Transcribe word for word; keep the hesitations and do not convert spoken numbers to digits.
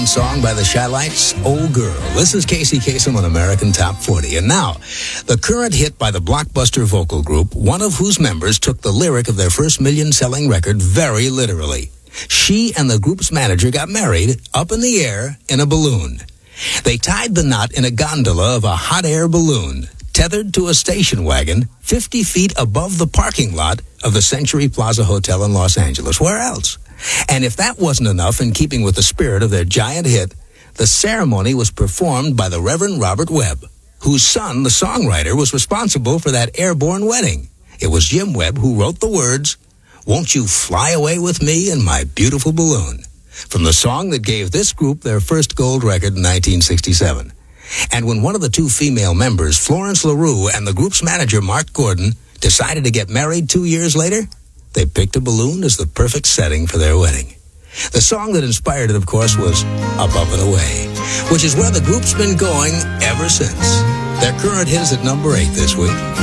Song by the Chi-Lites, Old Girl. This is Casey Kasem on American Top forty. And now, the current hit by the Blockbuster vocal group, one of whose members took the lyric of their first million-selling record very literally. She and the group's manager got married up in the air in a balloon. They tied the knot in a gondola of a hot air balloon, tethered to a station wagon fifty feet above the parking lot of the Century Plaza Hotel in Los Angeles. Where else? And if that wasn't enough in keeping with the spirit of their giant hit, the ceremony was performed by the Reverend Robert Webb, whose son, the songwriter, was responsible for that airborne wedding. It was Jim Webb who wrote the words, "Won't you fly away with me in my beautiful balloon," from the song that gave this group their first gold record in nineteen sixty-seven. And when one of the two female members, Florence LaRue, and the group's manager, Mark Gordon, decided to get married two years later, they picked a balloon as the perfect setting for their wedding. The song that inspired it, of course, was Above and Away, which is where the group's been going ever since. Their current hit is at number eight this week.